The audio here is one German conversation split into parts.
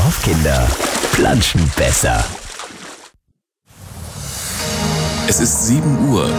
Dorfkinder planschen besser. Es ist 7 Uhr.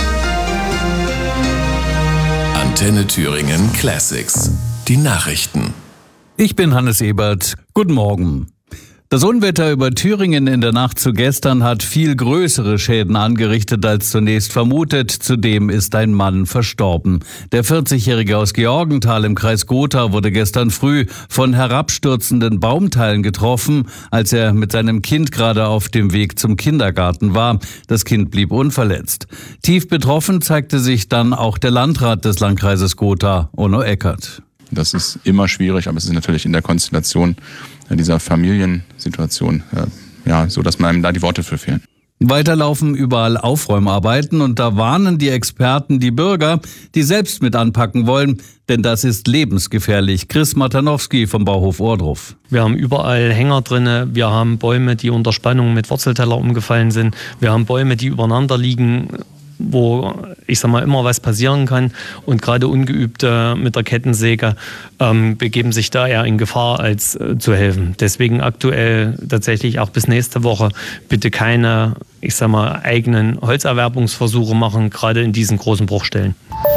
Antenne Thüringen Classics. Die Nachrichten. Ich bin Hannes Ebert. Guten Morgen. Das Unwetter über Thüringen in der Nacht zu gestern hat viel größere Schäden angerichtet als zunächst vermutet. Zudem ist ein Mann verstorben. Der 40-Jährige aus Georgenthal im Kreis Gotha wurde gestern früh von herabstürzenden Baumteilen getroffen, als er mit seinem Kind gerade auf dem Weg zum Kindergarten war. Das Kind blieb unverletzt. Tief betroffen zeigte sich dann auch der Landrat des Landkreises Gotha, Onno Eckert. Das ist immer schwierig, aber es ist natürlich in der Konstellation dieser Familiensituation so, dass einem da die Worte für fehlen. Weiter laufen überall Aufräumarbeiten und da warnen die Experten die Bürger, die selbst mit anpacken wollen, denn das ist lebensgefährlich. Chris Matanowski vom Bauhof Ohrdruf. Wir haben überall Hänger drin, wir haben Bäume, die unter Spannung mit Wurzelteller umgefallen sind, wir haben Bäume, die übereinander liegen, wo, immer was passieren kann. Und gerade Ungeübte mit der Kettensäge begeben sich da eher in Gefahr, als zu helfen. Deswegen aktuell tatsächlich auch bis nächste Woche bitte keine, eigenen Holzerwerbungsversuche machen, gerade in diesen großen Bruchstellen.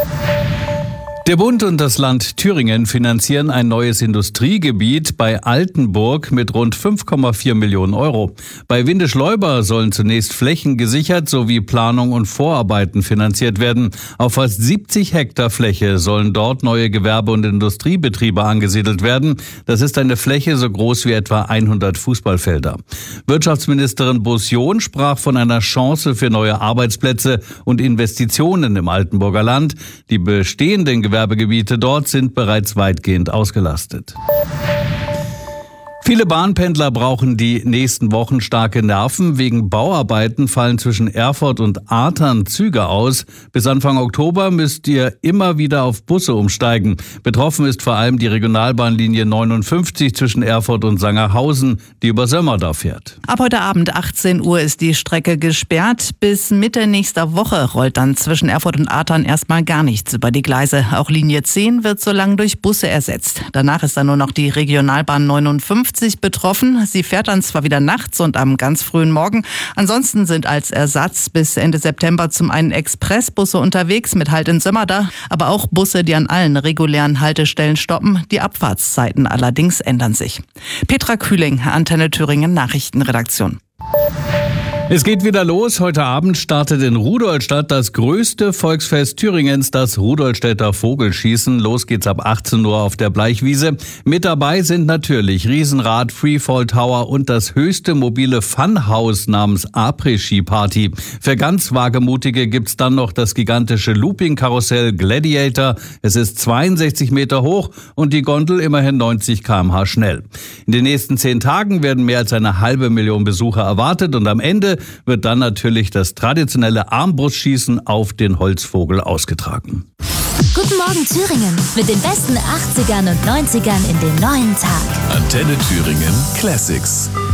Der Bund und das Land Thüringen finanzieren ein neues Industriegebiet bei Altenburg mit rund 5,4 Millionen Euro. Bei Windischleuber sollen zunächst Flächen gesichert sowie Planung und Vorarbeiten finanziert werden. Auf fast 70 Hektar Fläche sollen dort neue Gewerbe- und Industriebetriebe angesiedelt werden. Das ist eine Fläche so groß wie etwa 100 Fußballfelder. Wirtschaftsministerin Bosion sprach von einer Chance für neue Arbeitsplätze und Investitionen im Altenburger Land. Die bestehenden Gewerbegebiete dort sind bereits weitgehend ausgelastet. Viele Bahnpendler brauchen die nächsten Wochen starke Nerven. Wegen Bauarbeiten fallen zwischen Erfurt und Artern Züge aus. Bis Anfang Oktober müsst ihr immer wieder auf Busse umsteigen. Betroffen ist vor allem die Regionalbahnlinie 59 zwischen Erfurt und Sangerhausen, die über Sömmerda fährt. Ab heute Abend 18 Uhr ist die Strecke gesperrt. Bis Mitte nächster Woche rollt dann zwischen Erfurt und Artern erstmal gar nichts über die Gleise. Auch Linie 10 wird so lange durch Busse ersetzt. Danach ist dann nur noch die Regionalbahn 59 betroffen. Sie fährt dann zwar wieder nachts und am ganz frühen Morgen. Ansonsten sind als Ersatz bis Ende September zum einen Expressbusse unterwegs mit Halt in Sömmerda, aber auch Busse, die an allen regulären Haltestellen stoppen. Die Abfahrtszeiten allerdings ändern sich. Petra Kühling, Antenne Thüringen Nachrichtenredaktion. Es geht wieder los. Heute Abend startet in Rudolstadt das größte Volksfest Thüringens, das Rudolstädter Vogelschießen. Los geht's ab 18 Uhr auf der Bleichwiese. Mit dabei sind natürlich Riesenrad, Freefall Tower und das höchste mobile Funhaus namens Après-Ski Party. Für ganz Wagemutige gibt's dann noch das gigantische Looping-Karussell Gladiator. Es ist 62 Meter hoch und die Gondel immerhin 90 km/h schnell. In den nächsten 10 Tagen werden mehr als 500.000 Besucher erwartet und am Ende wird dann natürlich das traditionelle Armbrustschießen auf den Holzvogel ausgetragen. Guten Morgen Thüringen mit den besten 80ern und 90ern in den neuen Tag. Antenne Thüringen Classics.